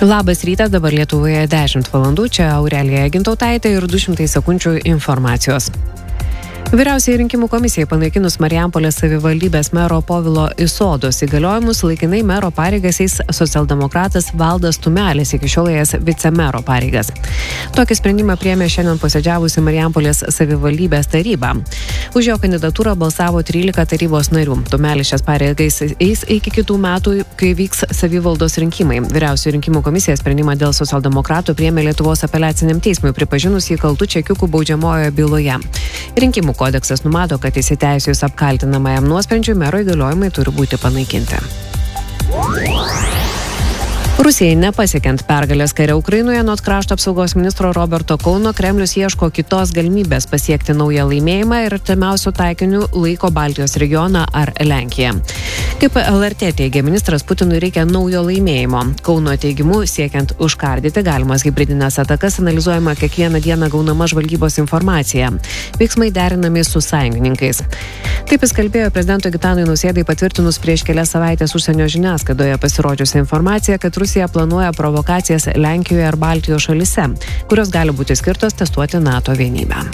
Labas rytas, dabar Lietuvoje 10 valandų, čia Aurelija Gintautaitė ir 200 sekundžių informacijos. Vyriausiai rinkimų komisijai panaikinus Marijampolės savivaldybės mero Povilo Isodos įgaliojimus, laikinai mero pareigas eis socialdemokratas Valdas Tumelis, iki šiol ėjęs vicemero pareigas. Tokį sprendimą priėmė šiandien posėdžiavusi Marijampolės savivaldybės taryba. Už jo kandidatūrą balsavo 13 tarybos narių. Tumelis šias pareigas eis iki kitų metų, kai vyks savivaldos rinkimai. Vyriausiai rinkimų komisija sprendimą dėl socialdemokratų priėmė Lietuvos apeliaciniam teismui, pripažinus jį kaltu čekiukų baudžiamojoje byloje. Rinkimų kodeksas numato, kad įsiteisėjus apkaltinamajam nuosprendžiui mero įgaliojimai turi būti panaikinti. Rusijai nepasiekiant pergalės kare Ukrainoje, anot krašto apsaugos ministro Roberto Kauno, Kremlius ieško kitos galimybės pasiekti naują laimėjimą ir artimiausių taikinių laiko Baltijos regioną ar Lenkiją. Kaip LRT teigia ministras, Putinui reikia naujo laimėjimo. Kauno teigimu, siekiant užkardyti galimas hibridinės atakas, analizuojama kiekvieną dieną gaunama žvalgybos informacija. Veiksmai derinami su sąjungininkais. Taip jis kalbėjo prezidento Gitanui Nausėdai patvirtinus prieš kelias savaitės užsienio žiniasklaidoje pasirodžiusią informaciją, kad Rusija planuoja provokacijas Lenkijoje ar Baltijos šalyse, kurios gali būti skirtos testuoti NATO vienybę.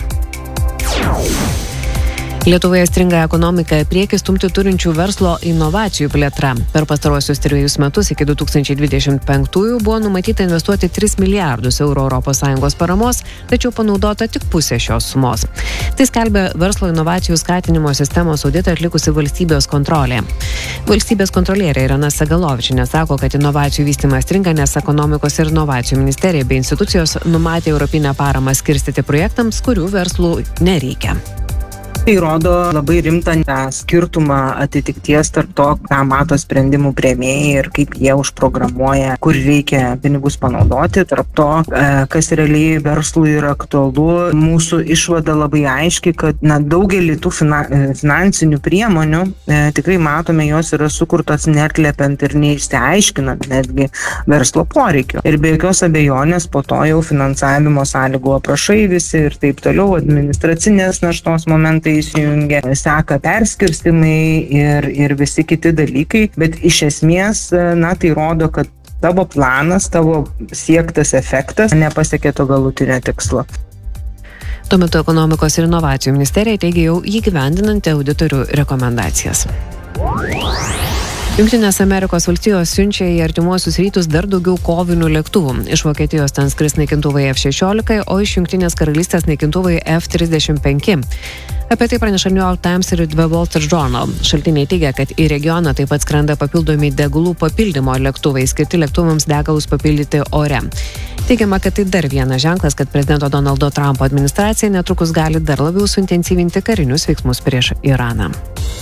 Lietuvoje stringa ekonomika į priekį stumti turinčių verslo inovacijų plėtra. Per pastarosius 3 metus iki 2025 buvo numatyta investuoti 3 milijardus eurų ES paramos, tačiau panaudota tik pusė šios sumos. Tai skelbia verslo inovacijų skatinimo sistemos auditą atlikusi valstybės kontrolė. Valstybės kontrolierė Irena Sagalovičienė sako, kad inovacijų vystymas stringa, nes ekonomikos ir inovacijų ministerija bei institucijos numatė europinę paramą skirstyti projektams, kurių verslų nereikia. Tai rodo labai rimtą skirtumą atitikties tarp to, ką mato sprendimų priėmėjai ir kaip jie užprogramuoja, kur reikia pinigus panaudoti, tarp to, kas realiai verslui yra aktualu. Mūsų išvada labai aiški, kad daugelį tų finansinių priemonių tikrai matome, jos yra sukurtos neatliepiant ir neišsiaiškinant netgi verslo poreikio. Ir be jokios abejonės po to jau finansavimo sąlygų aprašai visi ir taip toliau, administracinės naštos momentai įsijungia, seka perskirstimai ir visi kiti dalykai, bet iš esmės, tai rodo, kad tavo planas, tavo siektas efektas nepasiekė to galutinio tikslo. Tuo metu ekonomikos ir inovacijų ministerija teigia jau įgyvendinanti auditorių rekomendacijas. Jungtinės Amerikos valstijos siunčia į artimuosius rytus dar daugiau kovinių lėktuvų. Iš Vokietijos ten skris naikintuvai F-16, o iš Jungtinės karalystės naikintuvai F-35. Apie tai praneša New York Times ir The Wall Street Journal. Šaltiniai teigia, kad į regioną taip pat skrenda papildomi degalų papildymo lėktuvai, skirti lėktuvams degalus papildyti ore. Teigiama, kad tai dar vienas ženklas, kad prezidento Donaldo Trumpo administracija netrukus gali dar labiau suintensyvinti karinius veiksmus prieš Iraną.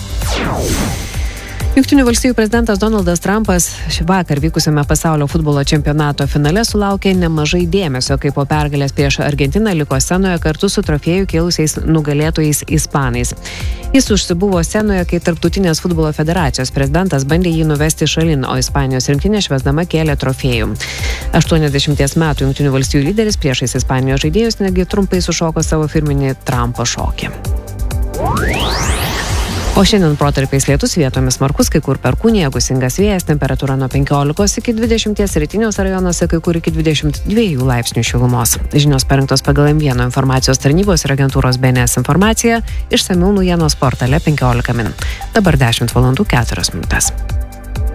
Jungtinių valstijų prezidentas Donaldas Trumpas vakar vykusiame pasaulio futbolo čempionato finale sulaukė nemažai dėmesio, kai po pergalės prieš Argentiną liko scenoje kartu su trofėjų kėlusiais nugalėtojais ispanais. Jis užsibuvo scenoje, kai Tarptautinės futbolo federacijos prezidentas bandė jį nuvesti šalin, o Ispanijos rinktinė švęsdama kėlė trofėjų. 80 metų Jungtinių valstijų lyderis priešais Ispanijos žaidėjus netgi trumpai sušoko savo firminį Trumpo šokį. O šiandien protarpiais lietus, vietomis smarkus, kai kur perkūnija, gūsingas vėjas, temperatūra nuo 15 iki 20, rytiniuose rajonuose kai kur iki 22 laipsnių šilumos. Žinios parengtos pagal M1 informacijos tarnybos ir agentūros BNS informacija, išsamiau naujienos portale 15 min. Dabar 10 valandų 4 minutės.